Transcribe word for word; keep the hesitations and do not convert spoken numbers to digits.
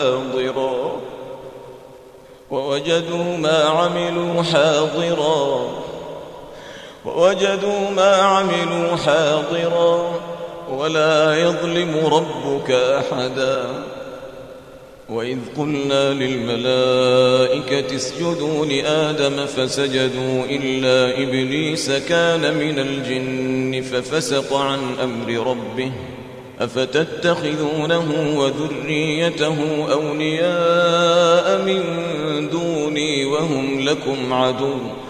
حاضرا ووجدوا ما عملوا حاضرا ووجدوا ما عملوا حاضرا ولا يظلم ربك أحدا. وإذ قلنا للملائكة اسجدوا لآدم فسجدوا إلا إبليس كان من الجن ففسق عن أمر ربه أفتتخذونه وذريته أولياء من دوني وهم لكم عدو